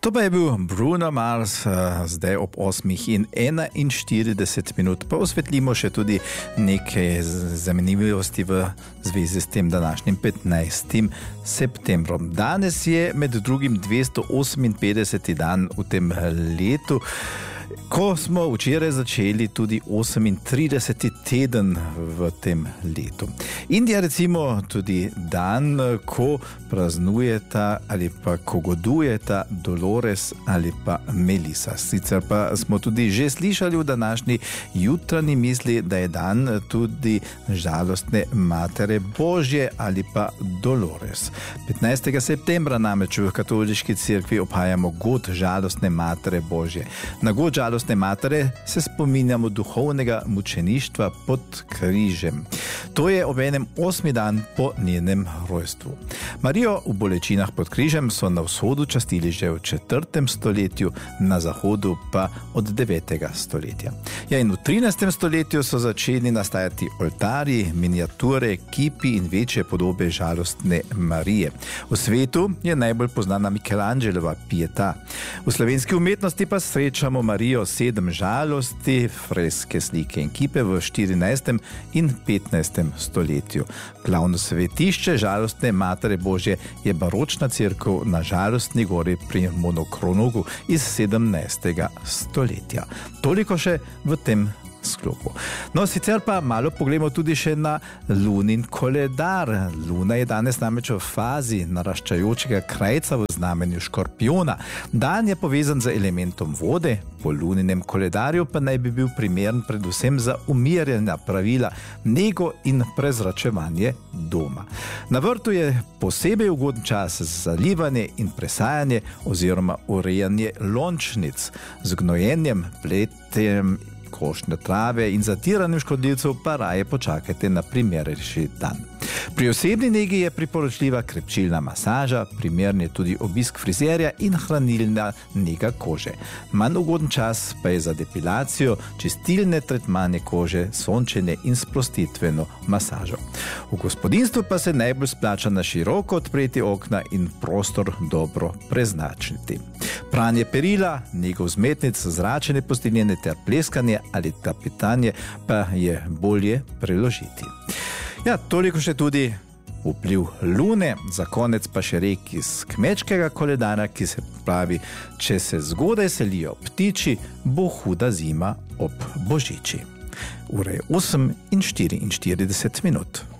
To pa je bil Bruno Mars, zdaj ob 8:41, pa osvetlimo še tudi nekaj zanimivosti v zvezi s tem današnjim 15. septembrom. Danes je med drugim 258. dan v tem letu, ko smo včeraj začeli tudi 38. teden v tem letu. Indija recimo tudi dan, ko praznujeta ali pa ko godujeta Dolores ali pa Melisa. Sicer pa smo tudi že slišali v današnji jutranji misli, da je dan tudi žalostne Matere Božje ali pa Dolores. 15. septembra namreč v katoliški cerkvi obhajamo god žalostne Matere Božje. Na god žalostne Matere se spominjamo duhovnega mučeništva pod križem. To je obenem 8. dan po njenem rojstvu. Marijo v bolečinah pod križem so na vzhodu častili že v 4. stoletju, na zahodu pa od 9. stoletja. Ja, in v 13. stoletju so začeli nastajati oltarji, miniature, kipi in večje podobe žalostne Marije. V svetu je najbolj poznana Michelangelova Pietà. V slovenski umetnosti pa srečamo Marijo 7 žalosti, freske, slike in kipe v 14. in 15. stoletju. Glavno svetišče žalostne Matere Božje je baročna cerkev na Žalostni gori pri Monokronogu iz 17. stoletja. Toliko še v tem sklopu. No, sicer pa malo pogledamo tudi še na lunin koledar. Luna je danes namreč v fazi naraščajočega krajca v znamenju škorpijona. Dan je povezan z elementom vode, po luninem koledarju pa naj bi bil primeren predvsem za umirjena pravila, nego in prezračevanje doma. Na vrtu je posebej ugoden čas za zalivanje in presajanje oziroma urejanje lončnic z gnojenjem, pletjem košnje trave in zatiranjem škodljivcev pa raje počakajte na primernejši dan. Pri osebni negi je priporočljiva krepčilna masaža, primeren je tudi obisk frizerja in hranilna nega kože. Manj ugoden čas pa je za depilacijo, čistilne tretmanje kože, sončenje in sprostitveno masažo. V gospodinjstvu pa se najbolj splača na široko odpreti okna in prostor dobro preznačiti. Pranje perila, nego vzmetnic, zračene posteljnine ter pleskanje ali tapetanje pa je bolje preložiti. Ja, toliko še tudi vpliv lune, za konec pa še rek iz kmečkega koledara, ki se pravi: če se zgodaj selijo ptiči, bo huda zima ob božiči. Ura je 8:44.